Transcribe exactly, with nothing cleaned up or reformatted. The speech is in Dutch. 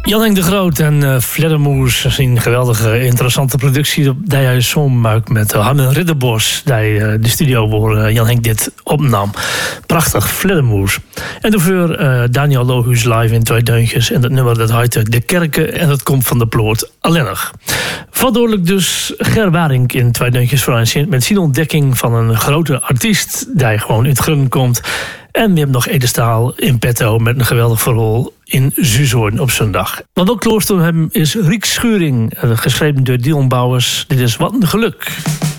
Jan Henk de Groot en uh, Vleddermoes zien geweldige, interessante productie die hij som maakt met uh, Hanne Ridderbos, die uh, de studio waar uh, Jan Henk dit opnam. Prachtig, Vleddermoes. En daarvoor uh, Daniel Lohuus live in twee deuntjes en dat nummer dat heet De Kerken en dat komt van de ploot Alleenig. Verdoorlijk dus Ger Waring in twee deuntjes voor een met zijn ontdekking van een grote artiest die gewoon in het grun komt. En we hebben nog Ede Staal in petto met een geweldig verhaal in Zuzoorn op zondag. Wat we ook klooster hebben is Riek Schuring, geschreven door Dion Bouwers. Dit is Wat een Geluk.